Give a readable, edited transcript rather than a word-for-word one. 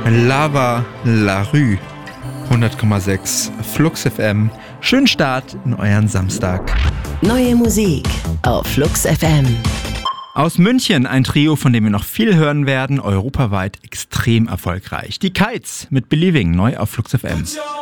Lava La Rue, 100,6 Flux FM. Schönen Start in euren Samstag. Neue Musik auf Flux FM. Aus München ein Trio, von dem wir noch viel hören werden, europaweit extrem erfolgreich. Die Kites mit Believing, neu auf Flux FM.